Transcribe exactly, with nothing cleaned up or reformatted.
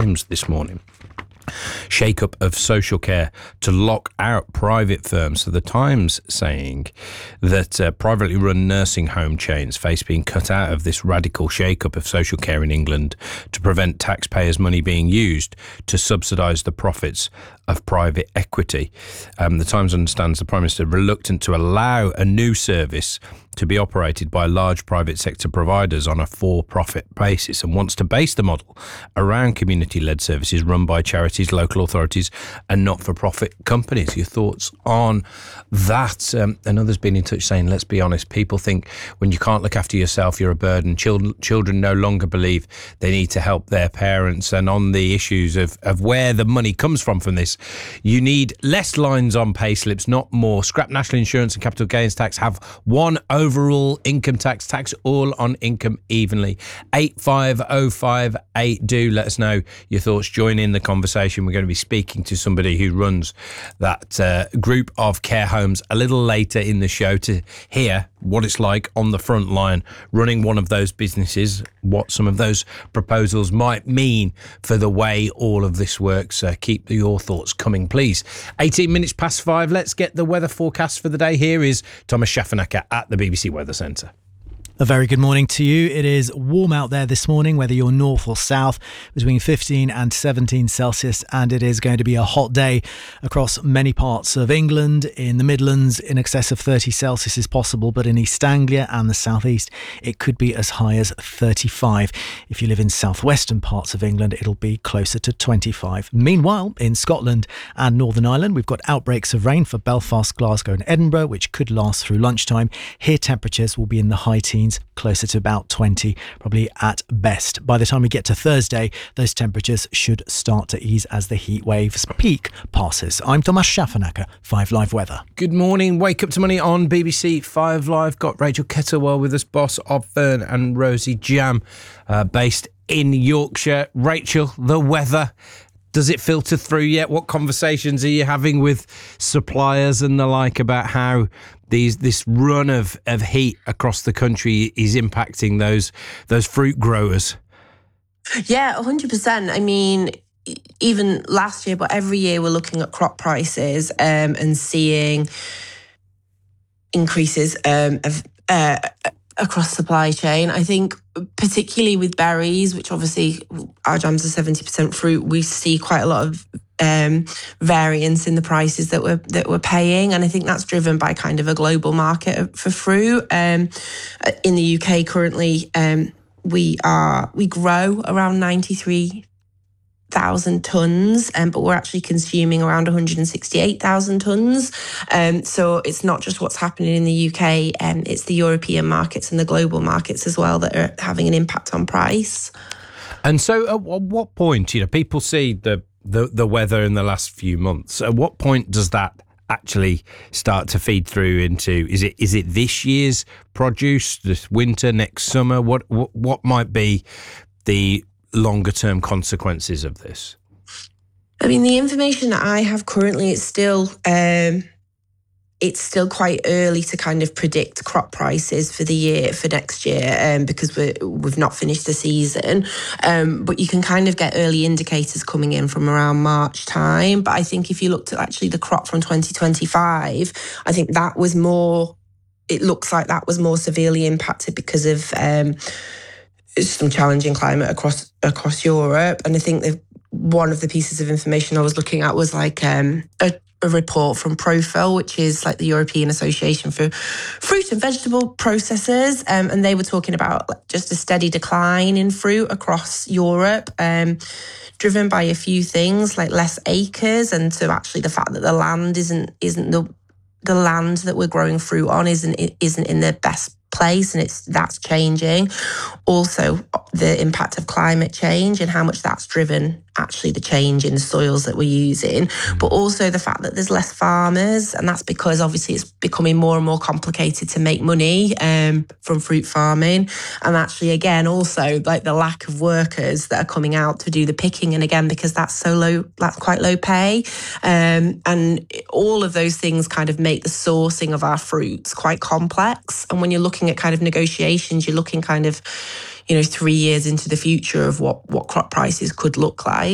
Times this morning. Shake-up of social care to lock out private firms. So the Times saying that uh, privately run nursing home chains face being cut out of this radical shake-up of social care in England to prevent taxpayers' money being used to subsidise the profits of private equity. Um, the Times understands the Prime Minister reluctant to allow a new service to be operated by large private sector providers on a for-profit basis and wants to base the model around community-led services run by charities, local authorities and not-for-profit companies. Your thoughts on that? Um, another's been in touch saying, let's be honest, people think when you can't look after yourself, you're a burden. Children, children no longer believe they need to help their parents. And on the issues of, of where the money comes from from this, you need less lines on pay slips, not more. Scrap national insurance and capital gains tax, have one overall income tax, tax all on income evenly. eight five oh five eight, do let us know your thoughts. Join in the conversation. We're going to be speaking to somebody who runs that uh, group of care homes a little later in the show to hear what it's like on the front line running one of those businesses, what some of those proposals might mean for the way all of this works. Uh, keep your thoughts coming, please. eighteen minutes past five. Let's get the weather forecast for the day. Here is Thomas Schaffernacker at the B B C Weather Centre. A very good morning to you. It is warm out there this morning, whether you're north or south, between fifteen and seventeen Celsius, and it is going to be a hot day across many parts of England. In the Midlands, in excess of thirty Celsius is possible, but in East Anglia and the southeast, it could be as high as thirty-five. If you live in southwestern parts of England, it'll be closer to twenty-five. Meanwhile, in Scotland and Northern Ireland, we've got outbreaks of rain for Belfast, Glasgow and Edinburgh, which could last through lunchtime. Here, temperatures will be in the high teens, closer to about twenty, probably at best. By the time we get to Thursday, those temperatures should start to ease as the heat wave's peak passes. I'm Thomas Schaffernacker, five Live Weather. Good morning. Wake up to money on B B C five Live. Got Rachel Kettlewell with us, boss of Fern and Rosie Jam, uh, based in Yorkshire. Rachel, the weather, does it filter through yet? What conversations are you having with suppliers and the like about how these this run of, of heat across the country is impacting those those fruit growers? Yeah, one hundred percent. I mean, even last year, but every year we're looking at crop prices um, and seeing increases um, of, uh, across supply chain. I think particularly with berries, which obviously our jams are seventy percent fruit, we see quite a lot of um, variance in the prices that we're that we're paying, and I think that's driven by kind of a global market for fruit. Um, in the U K currently, um, we are we grow around ninety-three thousand tonnes, um, but we're actually consuming around one hundred sixty-eight thousand tonnes. Um, so it's not just what's happening in the U K, um, it's the European markets and the global markets as well that are having an impact on price. And so at what point, you know, people see the, the, the weather in the last few months. At what point does that actually start to feed through into, is it is it this year's produce, this winter, next summer? What what, what might be the longer term consequences of this? I mean, the information that I have currently, it's still um, it's still quite early to kind of predict crop prices for the year, for next year, um, because we're, we've not finished the season. Um, but you can kind of get early indicators coming in from around March time. But I think if you looked at actually the crop from twenty twenty-five, I think that was more, it looks like that was more severely impacted because of um, some challenging climate across across Europe. And I think that one of the pieces of information I was looking at was like um, a, a report from Profil, which is like the European Association for Fruit and Vegetable Processors. Um, and they were talking about like just a steady decline in fruit across Europe, um, driven by a few things like less acres, and so actually the fact that the land isn't isn't the the land that we're growing fruit on isn't isn't in the best place, and it's that's changing. Also, the impact of climate change and how much that's driven actually the change in the soils that we're using, but also the fact that there's less farmers, and that's because obviously it's becoming more and more complicated to make money um, from fruit farming, and actually again also like the lack of workers that are coming out to do the picking, and again because that's so low, that's quite low pay, um, and all of those things kind of make the sourcing of our fruits quite complex. And when you're looking at kind of negotiations, you're looking kind of, you know, three years into the future of what, what crop prices could look like.